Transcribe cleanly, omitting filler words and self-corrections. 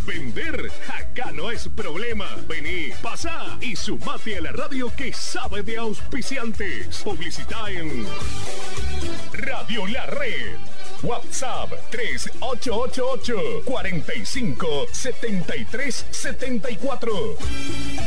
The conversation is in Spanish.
Vender acá no es problema. Vení, pasá y sumate a la radio que sabe de auspiciantes. Publicita en Radio La Red. WhatsApp 3888 45 73 74.